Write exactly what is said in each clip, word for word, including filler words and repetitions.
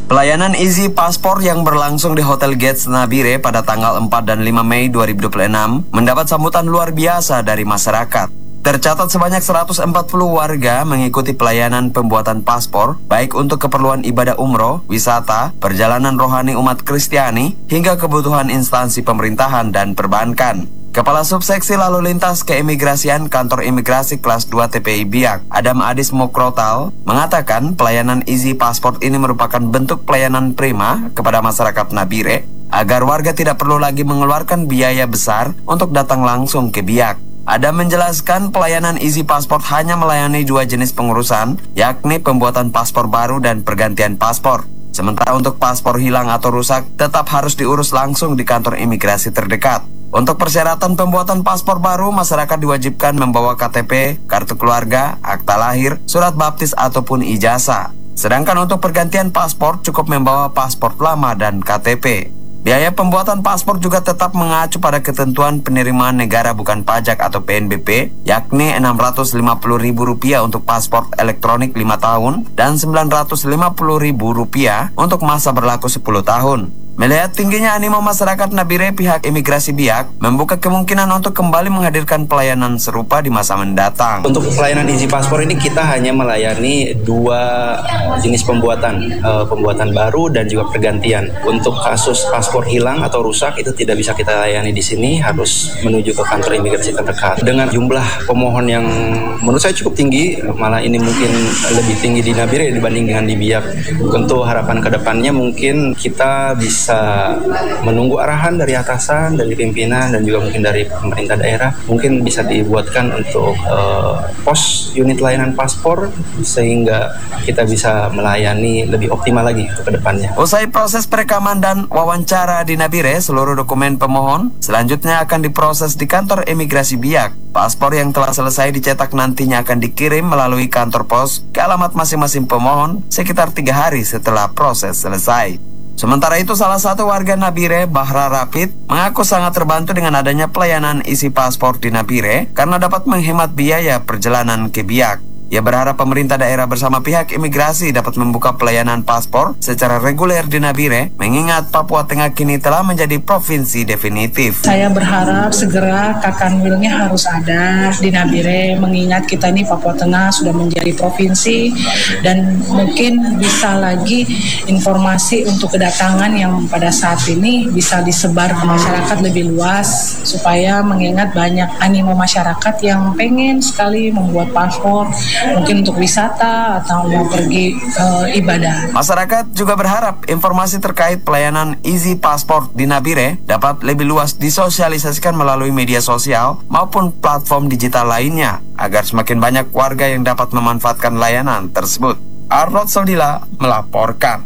Pelayanan Easy Passport yang berlangsung di Hotel Gates Nabire pada tanggal empat dan lima Mei dua ribu dua puluh enam mendapat sambutan luar biasa dari masyarakat. Tercatat sebanyak seratus empat puluh warga mengikuti pelayanan pembuatan paspor, baik untuk keperluan ibadah umroh, wisata, perjalanan rohani umat Kristiani, hingga kebutuhan instansi pemerintahan dan perbankan. Kepala Subseksi Lalu Lintas Keimigrasian Kantor Imigrasi Kelas dua T P I Biak, Adam Adis Mokrotal, mengatakan pelayanan Easy Passport ini merupakan bentuk pelayanan prima kepada masyarakat Nabire agar warga tidak perlu lagi mengeluarkan biaya besar untuk datang langsung ke Biak. Adam menjelaskan pelayanan Easy Passport hanya melayani dua jenis pengurusan, yakni pembuatan paspor baru dan pergantian paspor. Sementara untuk paspor hilang atau rusak tetap harus diurus langsung di kantor imigrasi terdekat. Untuk persyaratan pembuatan paspor baru, masyarakat diwajibkan membawa K T P, kartu keluarga, akta lahir, surat baptis ataupun ijazah. Sedangkan untuk pergantian paspor cukup membawa paspor lama dan K T P. Biaya pembuatan paspor juga tetap mengacu pada ketentuan penerimaan negara bukan pajak atau P N B P, yakni enam ratus lima puluh ribu rupiah untuk paspor elektronik lima tahun dan sembilan ratus lima puluh ribu rupiah untuk masa berlaku sepuluh tahun. Melihat tingginya animo masyarakat Nabire, pihak imigrasi Biak membuka kemungkinan untuk kembali menghadirkan pelayanan serupa di masa mendatang. Untuk pelayanan Easy Passport ini kita hanya melayani dua jenis pembuatan, uh, pembuatan baru dan juga pergantian. Untuk kasus paspor hilang atau rusak itu tidak bisa kita layani di sini, harus menuju ke kantor imigrasi terdekat. Dengan jumlah pemohon yang menurut saya cukup tinggi, malah ini mungkin lebih tinggi di Nabire dibanding dengan di Biak. Tentu harapan kedepannya mungkin kita bisa menunggu arahan dari atasan, dari pimpinan, dan juga mungkin dari pemerintah daerah. Mungkin bisa dibuatkan untuk uh, pos unit layanan paspor sehingga kita bisa melayani lebih optimal lagi ke depannya. Usai proses perekaman dan wawancara di Nabire, seluruh dokumen pemohon selanjutnya akan diproses di kantor imigrasi Biak. Paspor yang telah selesai dicetak nantinya akan dikirim melalui kantor pos ke alamat masing-masing pemohon sekitar tiga hari setelah proses selesai. Sementara itu, salah satu warga Nabire, Bahra Rapid, mengaku sangat terbantu dengan adanya pelayanan Easy Passport di Nabire karena dapat menghemat biaya perjalanan ke Biak. Ia berharap pemerintah daerah bersama pihak imigrasi dapat membuka pelayanan paspor secara reguler di Nabire, mengingat Papua Tengah kini telah menjadi provinsi definitif. Saya berharap segera Kakanwilnya harus ada di Nabire, mengingat kita ini Papua Tengah sudah menjadi provinsi dan mungkin bisa lagi informasi untuk kedatangan yang pada saat ini bisa disebar ke masyarakat lebih luas, supaya mengingat banyak animo masyarakat yang pengen sekali membuat paspor, mungkin untuk wisata atau mau pergi uh, ibadah. Masyarakat juga berharap informasi terkait pelayanan Easy Passport di Nabire dapat lebih luas disosialisasikan melalui media sosial maupun platform digital lainnya agar semakin banyak warga yang dapat memanfaatkan layanan tersebut. Arnold Sodila melaporkan.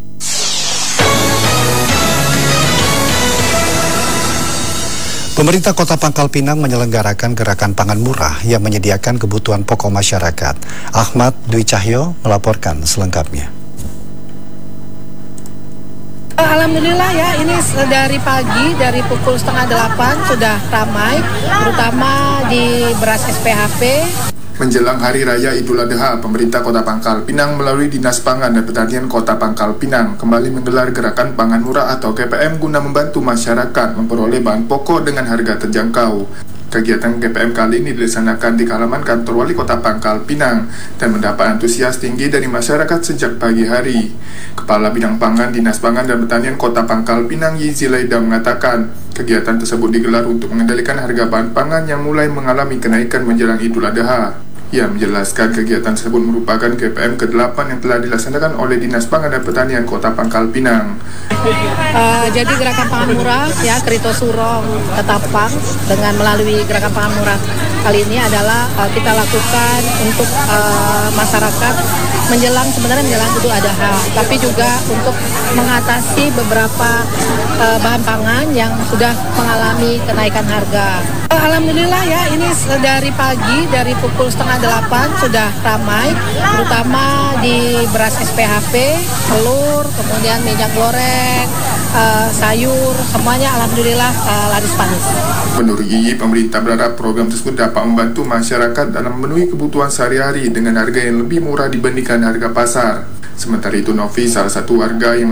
Pemerintah Kota Pangkal Pinang menyelenggarakan gerakan pangan murah yang menyediakan kebutuhan pokok masyarakat. Ahmad Dwi Cahyo melaporkan selengkapnya. Alhamdulillah ya, ini dari pagi, dari pukul setengah delapan sudah ramai, terutama di beras S P H P. Menjelang Hari Raya Idul Adha, pemerintah Kota Pangkal Pinang melalui Dinas Pangan dan Pertanian Kota Pangkal Pinang kembali menggelar gerakan pangan murah atau G P M guna membantu masyarakat memperoleh bahan pokok dengan harga terjangkau. Kegiatan G P M kali ini dilaksanakan di halaman kantor Wali Kota Pangkal Pinang dan mendapat antusias tinggi dari masyarakat sejak pagi hari. Kepala Bidang Pangan Dinas Pangan dan Pertanian Kota Pangkal Pinang Yizi Laida mengatakan, kegiatan tersebut digelar untuk mengendalikan harga bahan pangan yang mulai mengalami kenaikan menjelang Idul Adha. Ia menjelaskan kegiatan tersebut merupakan G P M ke delapan yang telah dilaksanakan oleh Dinas Pangan dan Pertanian Kota Pangkal Pinang. Uh, jadi gerakan pangan murah ya, Krito Surong Ketapang dengan melalui gerakan pangan murah kali ini adalah uh, kita lakukan untuk uh, masyarakat menjelang sebenarnya menjelang Idul Adha, tapi juga untuk mengatasi beberapa uh, bahan pangan yang sudah mengalami kenaikan harga. Alhamdulillah ya, ini dari pagi, dari pukul setengah delapan sudah ramai, terutama di beras S P H P, telur, kemudian minyak goreng, uh, sayur, semuanya alhamdulillah uh, laris panis. Menurut Yiyi, pemerintah berharap program tersebut dapat membantu masyarakat dalam memenuhi kebutuhan sehari-hari dengan harga yang lebih murah dibandingkan harga pasar. Sementara itu, Novi, salah satu warga yang